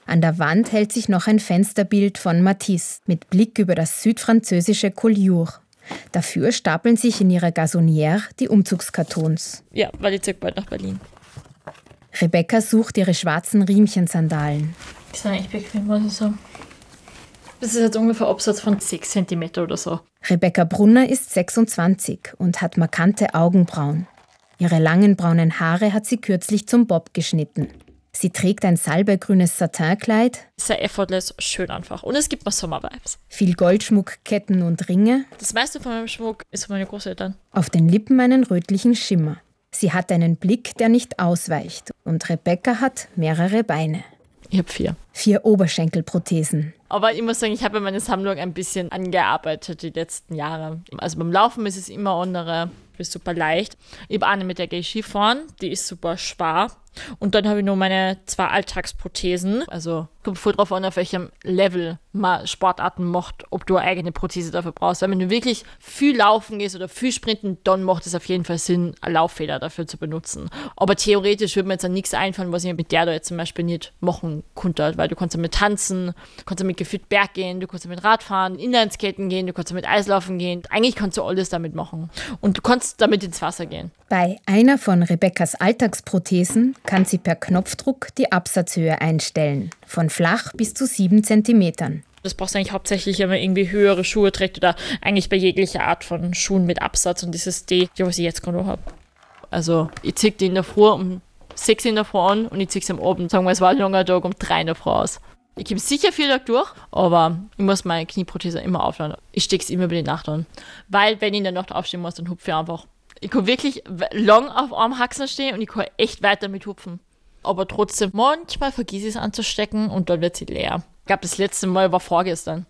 An der Wand hält sich noch ein Fensterbild von Matisse mit Blick über das südfranzösische Collioure. Dafür stapeln sich in ihrer Gazonnière die Umzugskartons. Ja, weil ich ziehe bald nach Berlin. Rebecca sucht ihre schwarzen Riemchensandalen. Die sind echt bequem, muss ich sagen. Das ist jetzt ungefähr Absatz von 6 cm oder so. Rebecca Brunner ist 26 und hat markante Augenbrauen. Ihre langen braunen Haare hat sie kürzlich zum Bob geschnitten. Sie trägt ein salbeigrünes Satinkleid. Sehr effortless, schön einfach. Und es gibt mir Sommervibes. Viel Goldschmuck, Ketten und Ringe. Das meiste von meinem Schmuck ist von meinen Großeltern. Auf den Lippen einen rötlichen Schimmer. Sie hat einen Blick, der nicht ausweicht. Und Rebecca hat mehrere Beine. Ich habe 4. 4 Oberschenkelprothesen. Aber ich muss sagen, ich habe meine Sammlung ein bisschen angearbeitet die letzten Jahre. Also beim Laufen ist es immer andere, ist super leicht. Ich habe eine, mit der gehe ich Skifahren, die ist super schwer. Und dann habe ich nur meine 2 Alltagsprothesen. Also kommt voll drauf an, auf welchem Level man Sportarten macht, ob du eine eigene Prothese dafür brauchst. Weil wenn du wirklich viel laufen gehst oder viel sprinten, dann macht es auf jeden Fall Sinn, eine Lauffeder dafür zu benutzen. Aber theoretisch würde mir jetzt an nichts einfallen, was ich mit der da jetzt zum Beispiel nicht machen konnte. Weil du kannst damit tanzen, du kannst damit gefühlt Berg gehen, du kannst damit Radfahren, Inlineskaten gehen, du kannst damit Eislaufen gehen. Eigentlich kannst du alles damit machen. Und du kannst damit ins Wasser gehen. Bei einer von Rebeccas Alltagsprothesen kann sie per Knopfdruck die Absatzhöhe einstellen, von flach bis zu 7 cm. Das brauchst du eigentlich hauptsächlich, wenn man irgendwie höhere Schuhe trägt oder eigentlich bei jeglicher Art von Schuhen mit Absatz. Und das ist die, was ich jetzt gerade habe. Also ich ziehe die in der Früh um 6 in der Früh an und ich ziehe sie am Abend. Sagen wir, es war ein langer Tag, um 3 in der Früh aus. Ich komme sicher 4 Tage durch, aber ich muss meine Knieprothese immer aufladen. Ich stecke sie immer über die Nacht an. Weil, wenn ich in der Nacht aufstehen muss, dann hupfe ich einfach. Ich kann wirklich lang auf einem Haxen stehen und ich kann echt weiter mit hupfen. Aber trotzdem, manchmal vergiss ich es anzustecken und dann wird sie leer. Ich glaube, das letzte Mal war vorgestern.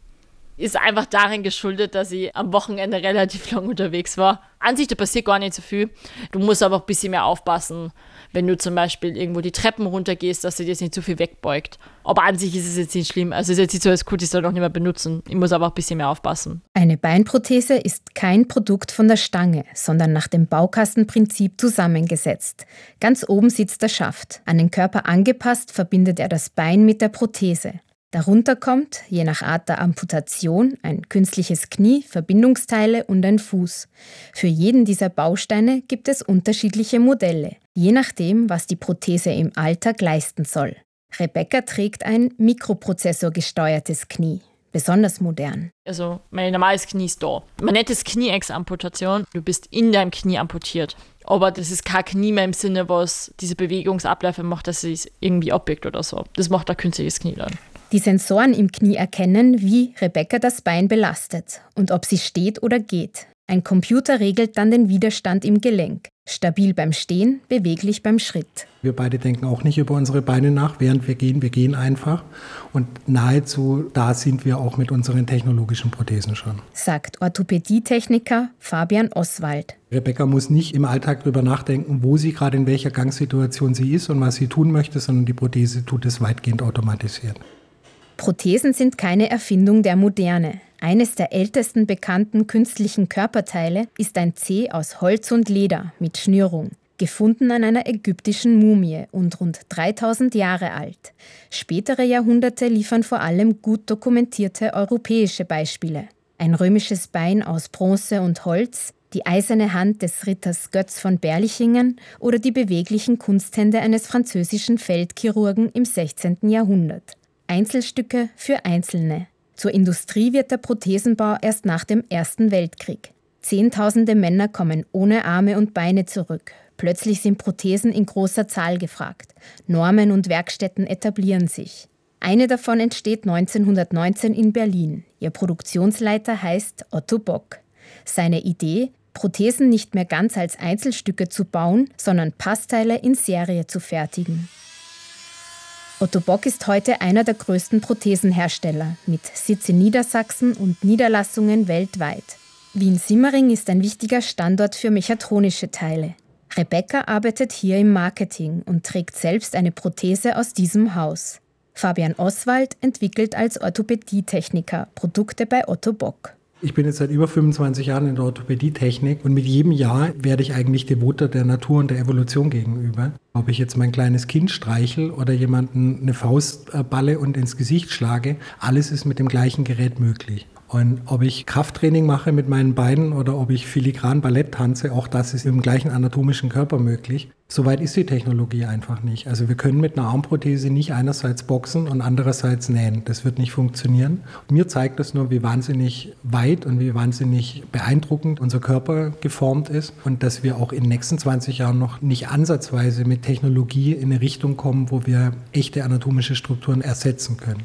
Ist einfach darin geschuldet, dass ich am Wochenende relativ lang unterwegs war. An sich, da passiert gar nicht so viel. Du musst aber ein bisschen mehr aufpassen, wenn du zum Beispiel irgendwo die Treppen runtergehst, dass sie dir jetzt nicht zu viel wegbeugt. Aber an sich ist es jetzt nicht schlimm. Also es ist jetzt nicht so, als könnte ich es dann auch nicht mehr benutzen. Ich muss aber auch ein bisschen mehr aufpassen. Eine Beinprothese ist kein Produkt von der Stange, sondern nach dem Baukastenprinzip zusammengesetzt. Ganz oben sitzt der Schaft. An den Körper angepasst verbindet er das Bein mit der Prothese. Darunter kommt, je nach Art der Amputation, ein künstliches Knie, Verbindungsteile und ein Fuß. Für jeden dieser Bausteine gibt es unterschiedliche Modelle, je nachdem, was die Prothese im Alltag leisten soll. Rebecca trägt ein mikroprozessorgesteuertes Knie, besonders modern. Also mein normales Knie ist da. Man nennt es Knie-Ex-Amputation. Du bist in deinem Knie amputiert. Aber das ist kein Knie mehr im Sinne, was diese Bewegungsabläufe macht, dass es irgendwie abbiegt oder so. Das macht ein künstliches Knie dann. Die Sensoren im Knie erkennen, wie Rebecca das Bein belastet und ob sie steht oder geht. Ein Computer regelt dann den Widerstand im Gelenk. Stabil beim Stehen, beweglich beim Schritt. Wir beide denken auch nicht über unsere Beine nach, während wir gehen einfach. Und nahezu da sind wir auch mit unseren technologischen Prothesen schon. Sagt Orthopädietechniker Fabian Oswald. Rebecca muss nicht im Alltag darüber nachdenken, wo sie gerade in welcher Gangsituation sie ist und was sie tun möchte, sondern die Prothese tut es weitgehend automatisiert. Prothesen sind keine Erfindung der Moderne. Eines der ältesten bekannten künstlichen Körperteile ist ein Zeh aus Holz und Leder mit Schnürung, gefunden an einer ägyptischen Mumie und rund 3000 Jahre alt. Spätere Jahrhunderte liefern vor allem gut dokumentierte europäische Beispiele. Ein römisches Bein aus Bronze und Holz, die eiserne Hand des Ritters Götz von Berlichingen oder die beweglichen Kunsthände eines französischen Feldchirurgen im 16. Jahrhundert. Einzelstücke für Einzelne. Zur Industrie wird der Prothesenbau erst nach dem Ersten Weltkrieg. Zehntausende Männer kommen ohne Arme und Beine zurück. Plötzlich sind Prothesen in großer Zahl gefragt. Normen und Werkstätten etablieren sich. Eine davon entsteht 1919 in Berlin. Ihr Produktionsleiter heißt Otto Bock. Seine Idee: Prothesen nicht mehr ganz als Einzelstücke zu bauen, sondern Passteile in Serie zu fertigen. Otto Bock ist heute einer der größten Prothesenhersteller mit Sitz in Niedersachsen und Niederlassungen weltweit. Wien-Simmering ist ein wichtiger Standort für mechatronische Teile. Rebecca arbeitet hier im Marketing und trägt selbst eine Prothese aus diesem Haus. Fabian Oswald entwickelt als Orthopädietechniker Produkte bei Otto Bock. Ich bin jetzt seit über 25 Jahren in der Orthopädietechnik und mit jedem Jahr werde ich eigentlich devoter der Natur und der Evolution gegenüber. Ob ich jetzt mein kleines Kind streichel oder jemanden eine Faust balle und ins Gesicht schlage, alles ist mit dem gleichen Gerät möglich. Und ob ich Krafttraining mache mit meinen Beinen oder ob ich filigran Ballett tanze, auch das ist im gleichen anatomischen Körper möglich. Soweit ist die Technologie einfach nicht. Also wir können mit einer Armprothese nicht einerseits boxen und andererseits nähen. Das wird nicht funktionieren. Und mir zeigt das nur, wie wahnsinnig weit und wie wahnsinnig beeindruckend unser Körper geformt ist und dass wir auch in den nächsten 20 Jahren noch nicht ansatzweise mit Technologie in eine Richtung kommen, wo wir echte anatomische Strukturen ersetzen können.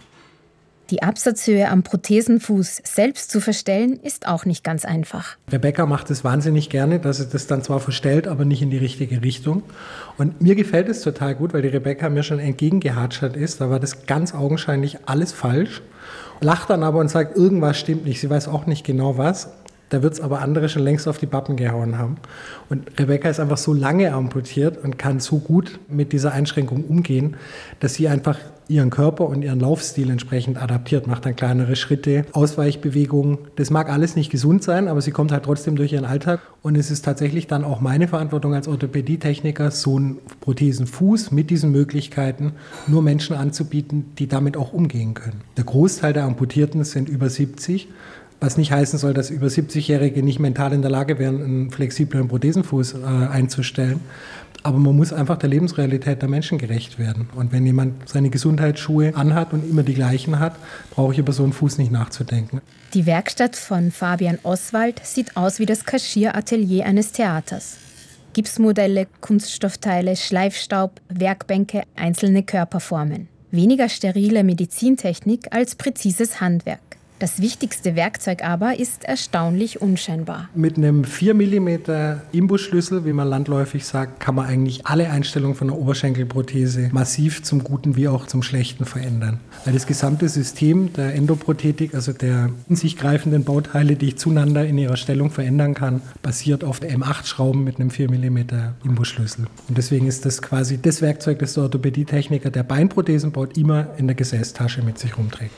Die Absatzhöhe am Prothesenfuß selbst zu verstellen, ist auch nicht ganz einfach. Rebecca macht es wahnsinnig gerne, dass sie das dann zwar verstellt, aber nicht in die richtige Richtung. Und mir gefällt es total gut, weil die Rebecca mir schon entgegengehatschert ist. Da war das ganz augenscheinlich alles falsch. Lacht dann aber und sagt, irgendwas stimmt nicht. Sie weiß auch nicht genau was. Da wird es aber andere schon längst auf die Pappen gehauen haben. Und Rebecca ist einfach so lange amputiert und kann so gut mit dieser Einschränkung umgehen, dass sie einfach ihren Körper und ihren Laufstil entsprechend adaptiert, macht dann kleinere Schritte, Ausweichbewegungen. Das mag alles nicht gesund sein, aber sie kommt halt trotzdem durch ihren Alltag. Und es ist tatsächlich dann auch meine Verantwortung als Orthopädietechniker, so einen Prothesenfuß mit diesen Möglichkeiten nur Menschen anzubieten, die damit auch umgehen können. Der Großteil der Amputierten sind über 70. Was nicht heißen soll, dass über 70-Jährige nicht mental in der Lage wären, einen flexiblen Prothesenfuß einzustellen. Aber man muss einfach der Lebensrealität der Menschen gerecht werden. Und wenn jemand seine Gesundheitsschuhe anhat und immer die gleichen hat, brauche ich über so einen Fuß nicht nachzudenken. Die Werkstatt von Fabian Oswald sieht aus wie das Kaschier-Atelier eines Theaters. Gipsmodelle, Kunststoffteile, Schleifstaub, Werkbänke, einzelne Körperformen. Weniger sterile Medizintechnik als präzises Handwerk. Das wichtigste Werkzeug aber ist erstaunlich unscheinbar. Mit einem 4 mm Imbusschlüssel, wie man landläufig sagt, kann man eigentlich alle Einstellungen von einer Oberschenkelprothese massiv zum Guten wie auch zum Schlechten verändern. Weil das gesamte System der Endoprothetik, also der in sich greifenden Bauteile, die ich zueinander in ihrer Stellung verändern kann, basiert auf der M8-Schrauben mit einem 4 mm Imbusschlüssel. Und deswegen ist das quasi das Werkzeug, das der Orthopädietechniker, der Beinprothesen baut, immer in der Gesäßtasche mit sich rumträgt.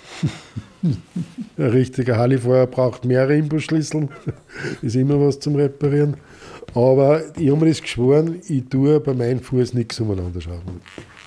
Ein richtiger Hallifahrer braucht mehrere Imbusschlüssel, ist immer was zum Reparieren. Aber ich habe mir das geschworen, ich tue bei meinem Fuß nichts umeinander schrauben.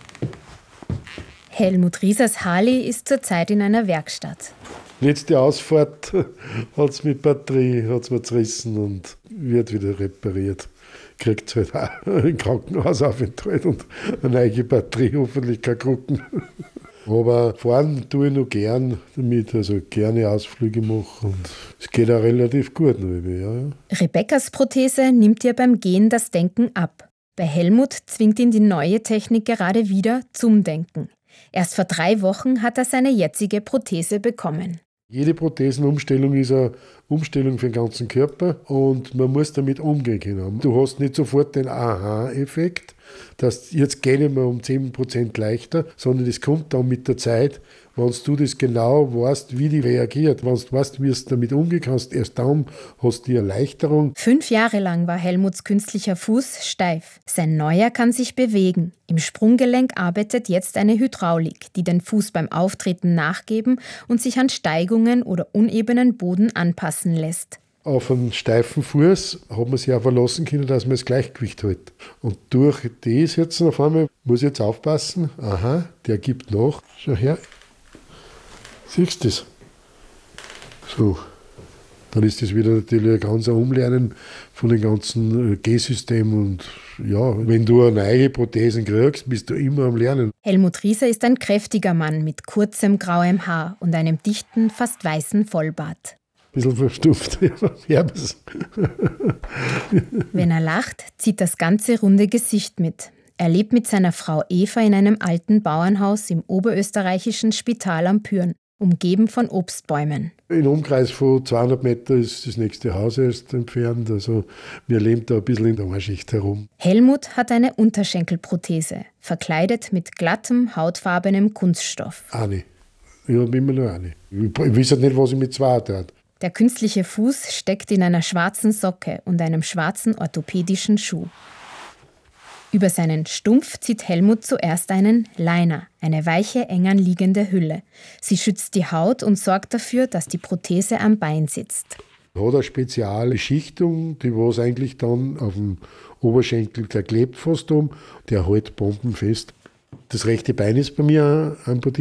Helmut Riesers Harley ist zurzeit in einer Werkstatt. Letzte Ausfahrt hat es mit Batterie mir zerrissen und wird wieder repariert. Kriegt halt auch einen Krankenhausaufenthalt und eine neue Batterie, hoffentlich keine Krücken. Aber fahren tue ich noch gern damit, also gerne Ausflüge machen und es geht auch relativ gut. Ja. Rebeccas Prothese nimmt ihr beim Gehen das Denken ab. Bei Helmut zwingt ihn die neue Technik gerade wieder zum Denken. Erst vor 3 Wochen hat er seine jetzige Prothese bekommen. Jede Prothesenumstellung ist eine Umstellung für den ganzen Körper und man muss damit umgehen können. Du hast nicht sofort den Aha-Effekt, dass jetzt gehe ich mal um 10% leichter, sondern es kommt dann mit der Zeit, wenn du das genau weißt, wie die reagiert, wenn du weißt, wie du damit umgehen kannst, erst dann hast du die Erleichterung. 5 Jahre lang war Helmuts künstlicher Fuß steif. Sein neuer kann sich bewegen. Im Sprunggelenk arbeitet jetzt eine Hydraulik, die den Fuß beim Auftreten nachgeben und sich an Steigungen oder unebenen Boden anpassen lässt. Auf einen steifen Fuß hat man sich auch verlassen können, dass man das Gleichgewicht hält. Und durch das jetzt auf einmal muss ich jetzt aufpassen. Aha, der gibt nach. Schau her. Siehst du das? So. Dann ist das wieder natürlich ein ganz Umlernen von dem ganzen Gehsystem. Und ja, wenn du eine neue Prothesen kriegst, bist du immer am Lernen. Helmut Rieser ist ein kräftiger Mann mit kurzem grauem Haar und einem dichten, fast weißen Vollbart. Ein bisschen verstopft. Wenn er lacht, zieht das ganze runde Gesicht mit. Er lebt mit seiner Frau Eva in einem alten Bauernhaus im oberösterreichischen Spital am Püren, umgeben von Obstbäumen. In Umkreis von 200 Meter ist das nächste Haus erst entfernt. Also wir leben da ein bisschen in der Anschicht herum. Helmut hat eine Unterschenkelprothese, verkleidet mit glattem, hautfarbenem Kunststoff. Eine. Ich habe immer nur eine. Ich weiß nicht, was ich mit 2 tat. Der künstliche Fuß steckt in einer schwarzen Socke und einem schwarzen orthopädischen Schuh. Über seinen Stumpf zieht Helmut zuerst einen Liner, eine weiche, eng anliegende Hülle. Sie schützt die Haut und sorgt dafür, dass die Prothese am Bein sitzt. Hat eine spezielle Schichtung, die was eigentlich dann auf dem Oberschenkel, der klebt fast um, der hält bombenfest. Das rechte Bein ist bei mir amputiert.